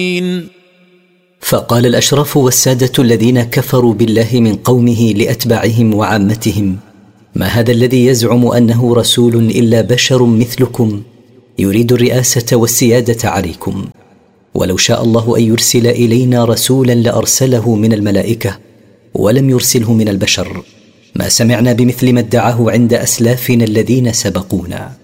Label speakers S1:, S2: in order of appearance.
S1: فقال الأشراف والسادة الذين كفروا بالله من قومه لأتباعهم وعامتهم: ما هذا الذي يزعم أنه رسول إلا بشر مثلكم يريد الرئاسة والسيادة عليكم، ولو شاء الله أن يرسل إلينا رسولا لأرسله من الملائكة ولم يرسله من البشر، ما سمعنا بمثل ما ادعاه عند أسلافنا الذين سبقونا.